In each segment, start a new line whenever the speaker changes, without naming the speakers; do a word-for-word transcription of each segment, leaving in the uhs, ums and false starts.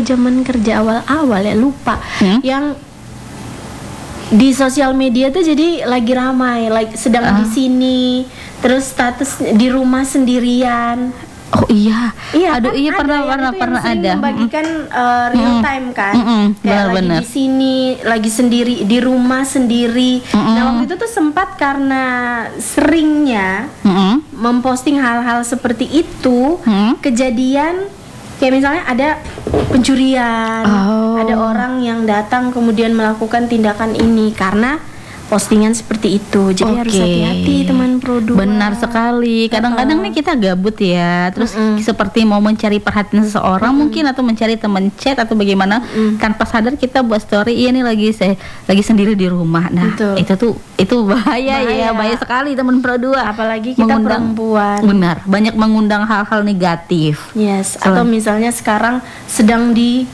waktu zaman kerja awal-awal ya lupa
Hmm?
yang di sosial media tuh jadi lagi ramai, like sedang
Ah.
di sini, terus status di rumah sendirian.
Oh iya.
Iya,
Aduh
kan
iya
ada
pernah
yang
pernah
itu yang
pernah
sering
ada.
membagikan uh, real
Mm-mm.
time kan,
Mm-mm,
kayak lagi
benar-benar.
di sini, lagi sendiri di rumah sendiri.
Mm-mm.
Nah waktu itu tuh sempat karena seringnya
Mm-mm.
memposting hal-hal seperti itu,
Hmm?
kejadian kayak misalnya ada pencurian,
Oh.
ada orang yang datang kemudian melakukan tindakan ini karena postingan seperti itu. Jadi harus
Oke.
hati-hati teman Pro dua.
Benar sekali. Kadang-kadang nih kita gabut ya, terus
Mm-mm.
seperti mau mencari perhatian seseorang mungkin atau mencari teman chat atau bagaimana,
Mm.
tanpa sadar kita buat story, iya nih lagi saya lagi sendiri di rumah. Nah,
Betul.
itu tuh itu bahaya,
Bahaya.
ya, bahaya sekali teman Pro dua.
Apalagi kita perempuan.
Benar, banyak mengundang hal-hal negatif.
Yes,
Selain-
atau misalnya sekarang sedang di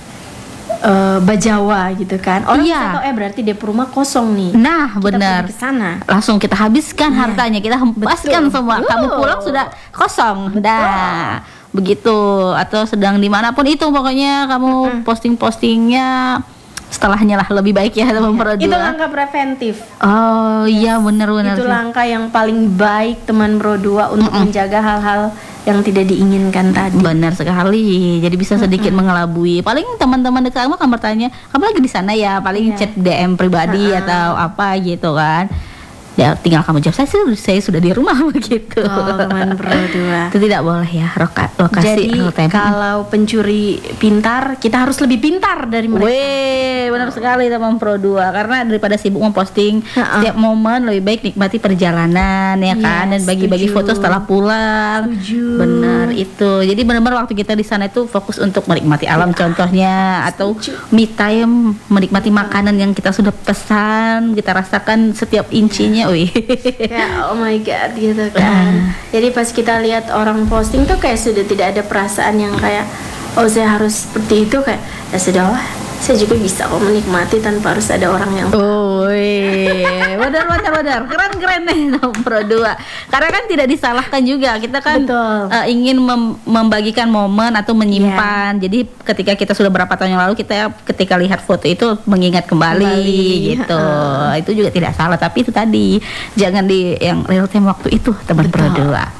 eh, Bajawa gitu kan. Orang
Iya.
bisa tahu eh berarti dep rumah kosong nih.
Nah,
Kita
benar.
pergi ke sana.
Langsung kita habiskan
Iya.
hartanya, kita hempaskan
Betul.
semua. Kamu
Betul.
pulang sudah kosong. Dah. Begitu, atau sedang dimanapun itu pokoknya kamu posting-postingnya setelahnya lah lebih baik ya teman Pro
Itu
dua.
langkah preventif.
Oh iya benar-benar
Itu
sih.
langkah yang paling baik teman Pro dua untuk menjaga hal-hal yang tidak diinginkan tadi.
Benar sekali. Jadi bisa sedikit mengelabui. Paling teman-teman dekat kamu akan bertanya, kamu lagi di sana ya? Paling
Iya.
chat D M pribadi atau apa gitu kan. Ya tinggal kamu jawab, saya, su- saya sudah di rumah begitu.
Oh, teman Pro dua.
Itu tidak boleh ya, roka- lokasi
Jadi
real time.
kalau pencuri pintar, kita harus lebih pintar dari mereka.
Weh, benar sekali teman Pro dua. Karena daripada sibuk memposting
Ha-ha.
setiap momen, lebih baik nikmati perjalanan ya kan, dan
Yes,
bagi-bagi
setuju.
foto setelah pulang.
Setuju.
Benar itu. Jadi benar-benar waktu kita di sana itu fokus untuk menikmati alam contohnya, atau
setuju.
me time, menikmati makanan yang kita sudah pesan, kita rasakan setiap incinya, wih.
Ya, oh my god gitu kan. Jadi pas kita lihat orang posting tuh kayak sudah tidak ada perasaan yang kayak oh saya harus seperti itu, kayak ya sudahlah, saya juga bisa kok menikmati tanpa harus ada orang yang
Oh, benar benar benar, keren keren nih Pro dua. Karena kan tidak disalahkan juga, kita kan
Betul.
eh, ingin mem- membagikan momen atau menyimpan. Jadi ketika kita sudah berapa tahun yang lalu, kita ketika lihat foto itu mengingat kembali,
Kembali,
gitu. Itu juga tidak salah, tapi itu tadi jangan di yang real time waktu itu teman Pro
Betul.
dua.